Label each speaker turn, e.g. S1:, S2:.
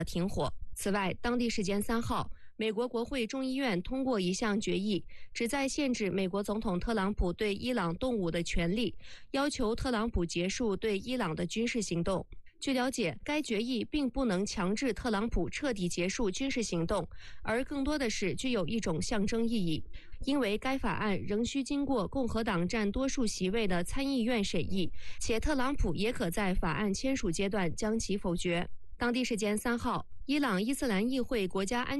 S1: 停火。此外，当地时间3号，美国国会众议院通过一项决议，旨在限制美国总统特朗普对伊朗动武的权利，要求特朗普结束对伊朗的军事行动。据了解，该决议并不能强制特朗普彻底结束军事行动，而更多的是具有一种象征意义，因为该法案仍需经过共和党占多数席位的参议院审议，且特朗普也可在法案签署阶段将其否决。当地时间3号，伊朗伊斯兰议会国家安